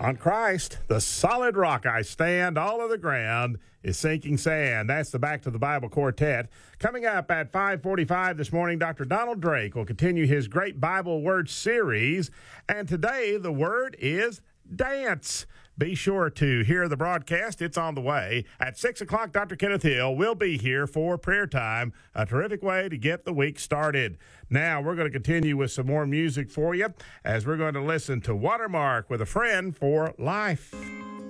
On Christ, the solid rock I stand, all of the ground is sinking sand. That's the Back to the Bible Quartet. Coming up at 5:45 this morning, Dr. Donald Drake will continue his great Bible Word series. And today, the word is dance. Be sure to hear the broadcast. It's on the way. At 6 o'clock, Dr. Kenneth Hill will be here for prayer time, a terrific way to get the week started. Now, we're going to continue with some more music for you as we're going to listen to Watermark with a Friend for Life.